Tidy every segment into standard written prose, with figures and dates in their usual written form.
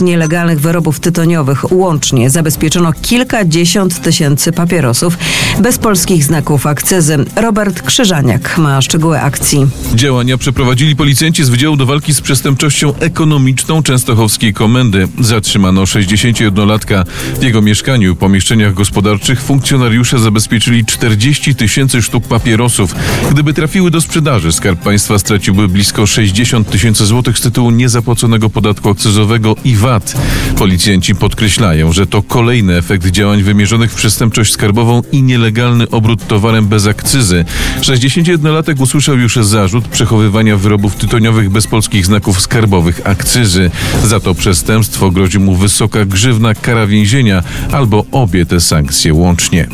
nielegalnych wyrobów tytoniowych. Łącznie zabezpieczono kilkadziesiąt tysięcy papierosów bez polskich znaków akcyzy. Robert Krzyżaniak ma szczegóły akcji. Działania przeprowadzili policjanci z Wydziału do Walki z Przestępczością Ekonomiczną Częstochowskiej Komendy. Zatrzymano 61-latka. W jego mieszkaniu i pomieszczeniach gospodarczych funkcjonariusze zabezpieczyli 40 tysięcy sztuk papierosów. Gdyby trafiły do sprzedaży, Skarb Państwa straciłby blisko 60 tysięcy złotych z tytułu niezapłaconego podatku akcyzowego i VAT. Policjanci podkreślają, że to kolejny efekt działań wymierzonych w przestępczość skarbową i nielegalny obrót towarem bez akcyzy. 61-latek usłyszał już zarzut przechowywania wyrobów tytoniowych bez polskich znaków skarbowych akcyzy. Za to przestępstwo grozi mu wysoka grzywna, kara więzienia albo obie te sankcje łącznie.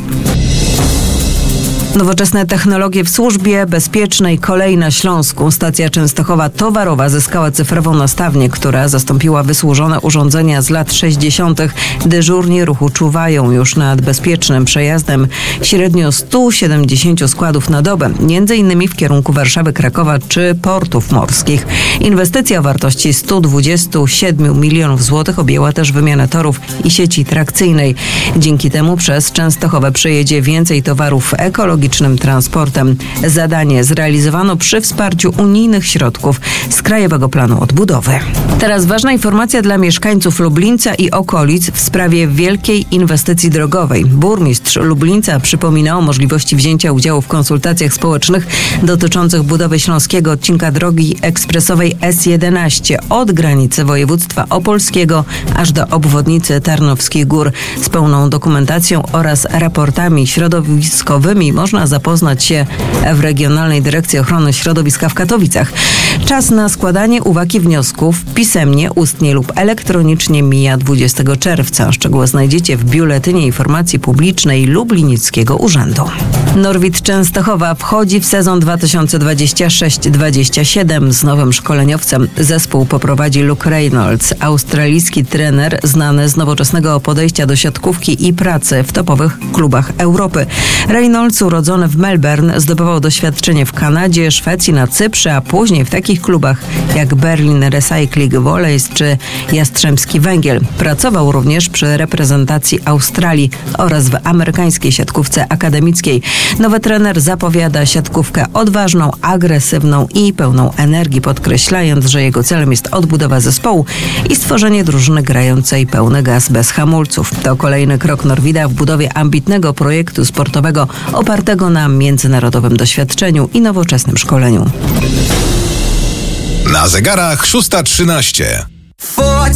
Nowoczesne technologie w służbie bezpiecznej. Kolej na Śląsku. Stacja Częstochowa Towarowa zyskała cyfrową nastawnię, która zastąpiła wysłużone urządzenia z lat 60. Dyżurni ruchu czuwają już nad bezpiecznym przejazdem średnio 170 składów na dobę, m.in. w kierunku Warszawy, Krakowa czy portów morskich. Inwestycja o wartości 127 milionów złotych objęła też wymianę torów i sieci trakcyjnej. Dzięki temu przez Częstochowę przejedzie więcej towarów ekologicznym transportem. Zadanie zrealizowano przy wsparciu unijnych środków z Krajowego Planu Odbudowy. Teraz ważna informacja dla mieszkańców Lublińca i okolic w sprawie wielkiej inwestycji drogowej. Burmistrz Lublińca przypominał o możliwości wzięcia udziału w konsultacjach społecznych dotyczących budowy śląskiego odcinka drogi ekspresowej S11 od granicy województwa opolskiego aż do obwodnicy Tarnowskich Gór. Z pełną dokumentacją oraz raportami środowiskowymi można zapoznać się w Regionalnej Dyrekcji Ochrony Środowiska w Katowicach. Czas na składanie uwag i wniosków pisemnie, ustnie lub elektronicznie mija 20 czerwca. Szczegóły znajdziecie w Biuletynie Informacji Publicznej Lublinickiego Urzędu. Norwid Częstochowa wchodzi w sezon 2026-27 z nowym szkoleniowcem. Zespół poprowadzi Luke Reynolds, australijski trener znany z nowoczesnego podejścia do siatkówki i pracy w topowych klubach Europy. Reynolds, urodzony w Melbourne, zdobywał doświadczenie w Kanadzie, Szwecji, na Cyprze, a później w takich klubach jak Berlin Recycling Volleys czy Jastrzębski Węgiel. Pracował również przy reprezentacji Australii oraz w amerykańskiej siatkówce akademickiej. Nowy trener zapowiada siatkówkę odważną, agresywną i pełną energii, podkreślając, że jego celem jest odbudowa zespołu i stworzenie drużyny grającej pełny gaz bez hamulców. To kolejny krok Norwida w budowie ambitnego projektu sportowego opartego na międzynarodowym doświadczeniu i nowoczesnym szkoleniu. Na zegarach 6:13.